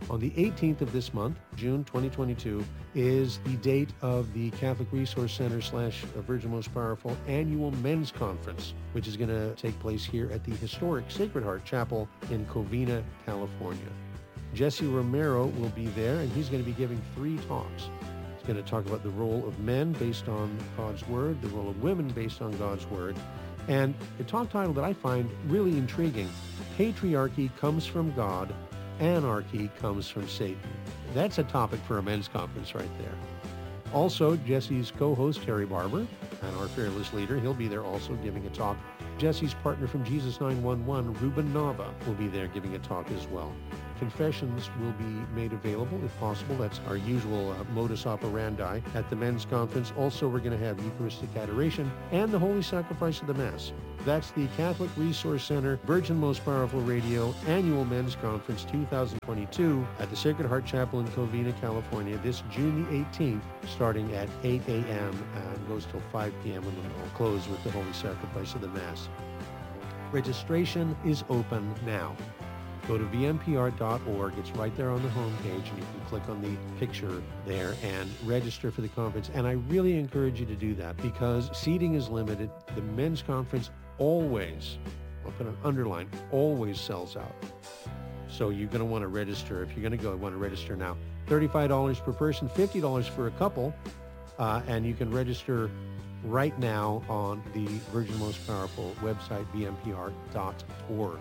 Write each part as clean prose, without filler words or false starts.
On the 18th of this month, June 2022, is the date of the Catholic Resource Center / Virgin Most Powerful annual men's conference, which is going to take place here at the historic Sacred Heart Chapel in Covina, California. Jesse Romero will be there, and he's going to be giving 3 talks. He's going to talk about the role of men based on God's Word, the role of women based on God's Word, and a talk title that I find really intriguing, Patriarchy Comes from God, Anarchy Comes from Satan. That's a topic for a men's conference right there. Also, Jesse's co-host, Terry Barber, and our fearless leader, he'll be there also giving a talk. Jesse's partner from Jesus 911, Ruben Nava, will be there giving a talk as well. Confessions will be made available if possible. That's our usual modus operandi at the men's conference. Also, we're going to have Eucharistic adoration and the Holy Sacrifice of the Mass. That's the Catholic Resource Center Virgin Most Powerful Radio Annual Men's Conference 2022 at the Sacred Heart Chapel in Covina, California, this June the 18th, starting at 8 a.m. and goes till 5 p.m. and then we'll close with the Holy Sacrifice of the Mass. Registration is open now. Go to vmpr.org. It's right there on the homepage, and you can click on the picture there and register for the conference. And I really encourage you to do that because seating is limited. The men's conference always, I'll put an underline, always sells out. So you're going to want to register. If you're going to go, you want to register now. $35 per person, $50 for a couple, and you can register right now on the Virgin Most Powerful website, vmpr.org.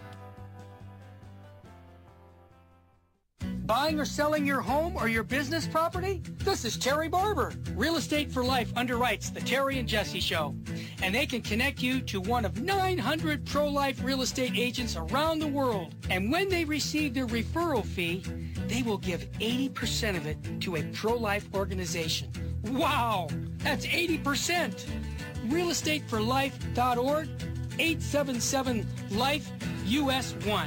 Buying or selling your home or your business property? This is Terry Barber. Real Estate for Life underwrites the Terry and Jesse Show, and they can connect you to one of 900 pro-life real estate agents around the world. And when they receive their referral fee, they will give 80% of it to a pro-life organization. Wow, that's 80%. realestateforlife.org, 877-LIFE-US1.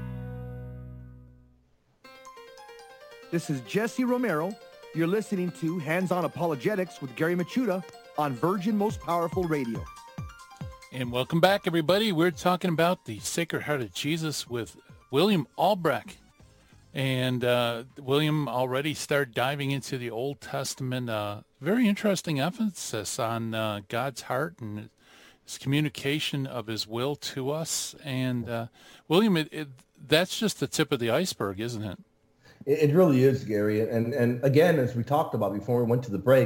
This is Jesse Romero. You're listening to Hands-On Apologetics with Gary Machuda on Virgin Most Powerful Radio. And welcome back, everybody. We're talking about the Sacred Heart of Jesus with William Albrecht. And William already started diving into the Old Testament. Very interesting emphasis on God's heart and his communication of his will to us. And William, that's just the tip of the iceberg, isn't it? It really is, Gary. And again, as we talked about before we went to the break,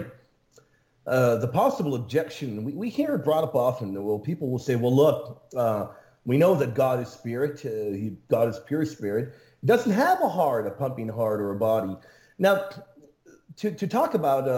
the possible objection, we hear it brought up often. Well, people will say, well, look, we know that God is spirit. God is pure spirit. He doesn't have a heart, a pumping heart, or a body. Now, to talk about,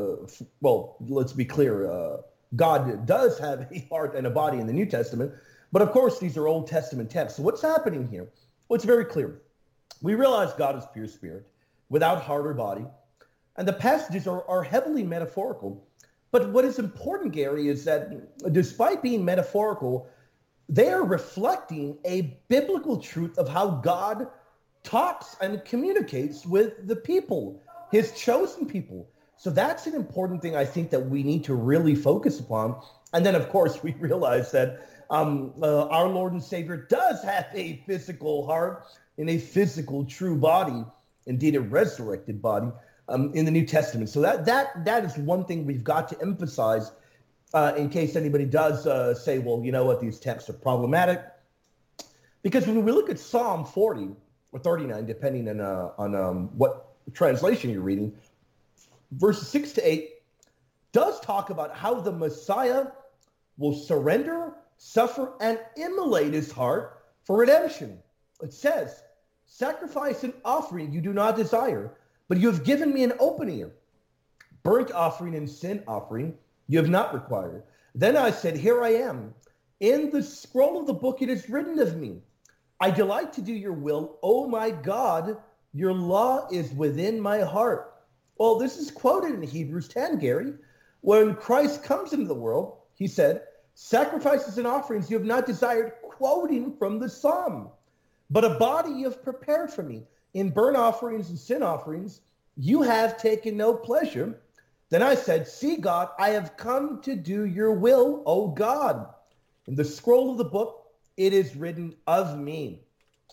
well, let's be clear. God does have a heart and a body in the New Testament. But of course, these are Old Testament texts. So what's happening here? Well, it's very clear. We realize God is pure spirit, without heart or body, and the passages are heavily metaphorical. But what is important, Gary, is that despite being metaphorical, they are reflecting a biblical truth of how God talks and communicates with the people, his chosen people. So that's an important thing I think that we need to really focus upon. And then, of course, we realize that our Lord and Savior does have a physical heart, in a physical, true body, indeed a resurrected body, in the New Testament. So that is one thing we've got to emphasize in case anybody does say, well, you know what, these texts are problematic. Because when we look at Psalm 40 or 39, depending on what translation you're reading, verses 6 to 8 does talk about how the Messiah will surrender, suffer, and immolate his heart for redemption. It says, sacrifice and offering you do not desire, but you have given me an open ear. Burnt offering and sin offering you have not required. Then I said, here I am. In the scroll of the book it is written of me. I delight to do your will. Oh my God, your law is within my heart. Well, this is quoted in Hebrews 10, Gary. When Christ comes into the world, he said, sacrifices and offerings you have not desired, quoting from the Psalm. But a body you have prepared for me. In burnt offerings and sin offerings, you have taken no pleasure. Then I said, see, God, I have come to do your will, O God. In the scroll of the book, it is written of me.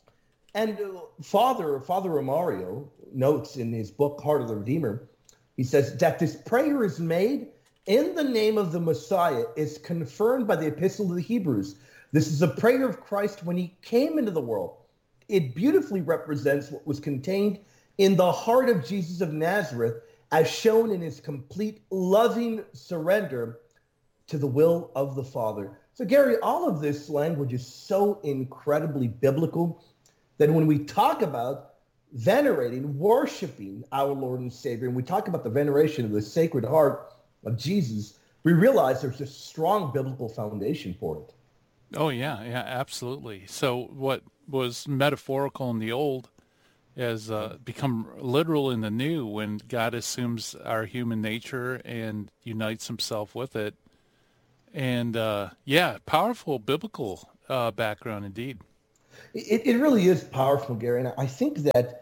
And Father Romario notes in his book, Heart of the Redeemer, he says that this prayer is made in the name of the Messiah, is confirmed by the Epistle to the Hebrews. This is a prayer of Christ when he came into the world. It beautifully represents what was contained in the heart of Jesus of Nazareth, as shown in his complete loving surrender to the will of the Father. So, Gary, all of this language is so incredibly biblical that when we talk about venerating, worshiping our Lord and Savior, and we talk about the veneration of the Sacred Heart of Jesus, we realize there's a strong biblical foundation for it. Oh, yeah, absolutely. So what was metaphorical in the old has become literal in the new when God assumes our human nature and unites himself with it. And powerful biblical background indeed. It really is powerful, Gary. And I think that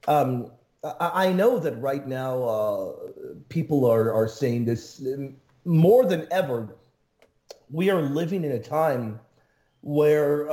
I know that right now people are saying this more than ever. We are living in a time where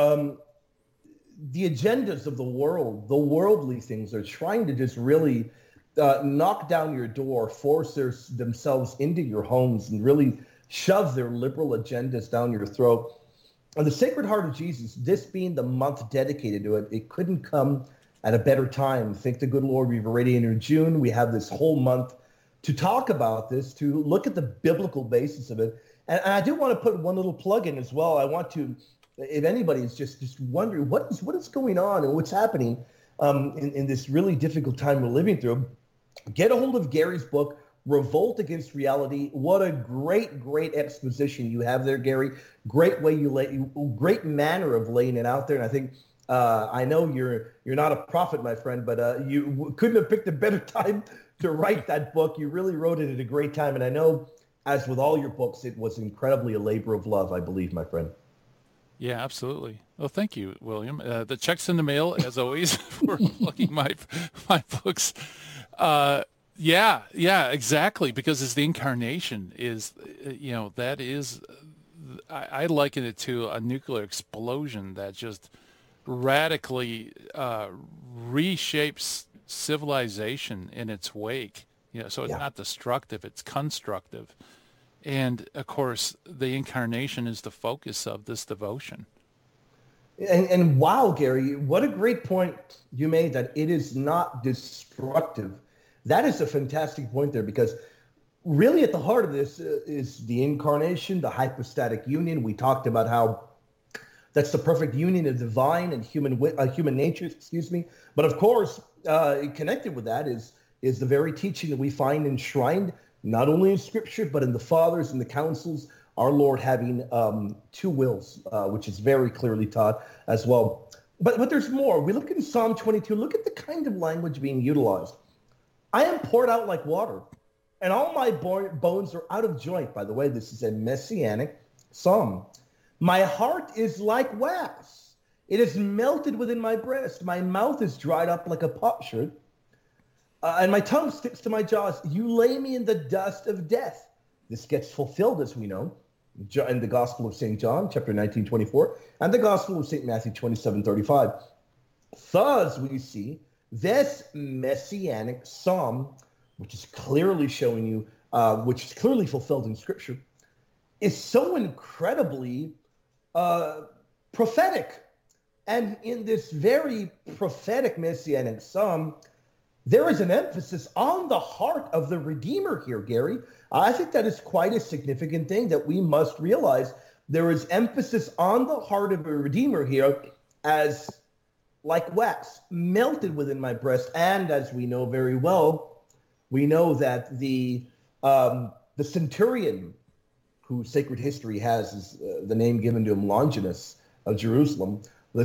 the agendas of the world, the worldly things, are trying to just really knock down your door, force themselves into your homes, and really shove their liberal agendas down your throat. And the Sacred Heart of Jesus, this being the month dedicated to it, it couldn't come at a better time. Thank the good Lord, we've already entered June. We have this whole month to talk about this, to look at the biblical basis of it. And I do want to put one little plug in as well. I want to, if anybody is just wondering what is going on and what's happening in this really difficult time we're living through, get a hold of Gary's book, Revolt Against Reality. What a great exposition you have there, Gary. Great way great manner of laying it out there. And I think I know you're not a prophet, my friend, but you couldn't have picked a better time to write that book. You really wrote it at a great time, and I know, as with all your books, it was incredibly a labor of love, I believe, my friend. Yeah, absolutely. Well, thank you, William. The check's in the mail, as always, for plugging my books. Yeah, exactly. Because it's the incarnation is, that is, I liken it to a nuclear explosion that just radically reshapes civilization in its wake. So it's not destructive, it's constructive. And of course, the incarnation is the focus of this devotion. And wow, Gary, what a great point you made, that it is not destructive. That is a fantastic point there, because really at the heart of this is the incarnation, the hypostatic union. We talked about how that's the perfect union of divine and human nature, But of course, connected with that is the very teaching that we find enshrined not only in Scripture, but in the Fathers and the Councils, our Lord having two wills, which is very clearly taught as well. But there's more. We look in Psalm 22, look at the kind of language being utilized. I am poured out like water, and all my bones are out of joint. By the way, this is a messianic psalm. My heart is like wax. It is melted within my breast. My mouth is dried up like a potsherd, and my tongue sticks to my jaws. You lay me in the dust of death. This gets fulfilled, as we know, in the Gospel of St. John, chapter 19:24, and the Gospel of St. Matthew 27:35. Thus, we see this messianic psalm, which is clearly showing you, which is clearly fulfilled in Scripture, is so incredibly prophetic. And in this very prophetic messianic psalm, there is an emphasis on the heart of the Redeemer here, Gary. I think that is quite a significant thing that we must realize. There is emphasis on the heart of a Redeemer here as like wax, melted within my breast. And as we know very well, we know that the centurion, whose sacred history has is the name given to him, Longinus of Jerusalem, the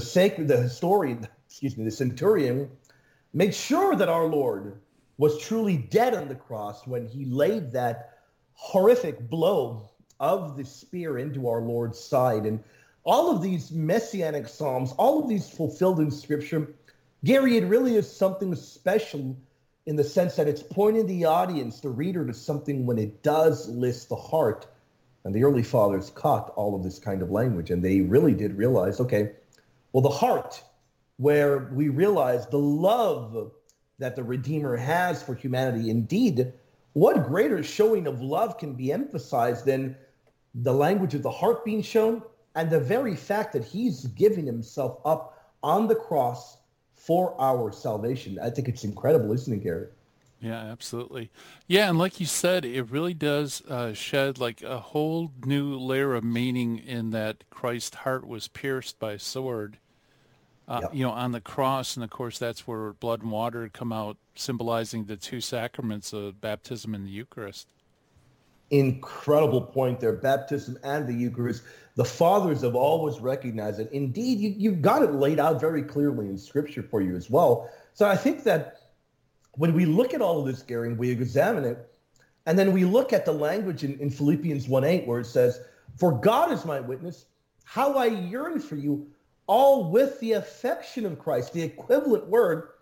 centurion made sure that our Lord was truly dead on the cross when he laid that horrific blow of the spear into our Lord's side. And all of these messianic psalms, all of these fulfilled in Scripture, Gary, it really is something special in the sense that it's pointing the audience, the reader, to something when it does list the heart. And the early fathers caught all of this kind of language, and they really did realize, okay, well, the heart where we realize the love that the Redeemer has for humanity. Indeed, what greater showing of love can be emphasized than the language of the heart being shown and the very fact that he's giving himself up on the cross for our salvation? I think it's incredible, isn't it, Gary? Yeah, absolutely. Yeah, and like you said, it really does shed like a whole new layer of meaning in that Christ's heart was pierced by a sword, on the cross. And of course, that's where blood and water come out, symbolizing the two sacraments of baptism and the Eucharist. Incredible point there, baptism and the Eucharist. The fathers have always recognized it. Indeed, you've got it laid out very clearly in Scripture for you as well. So I think that when we look at all of this, Gary, and we examine it, and then we look at the language in Philippians 1:8 where it says, "For God is my witness, how I yearn for you, all with the affection of Christ." The equivalent word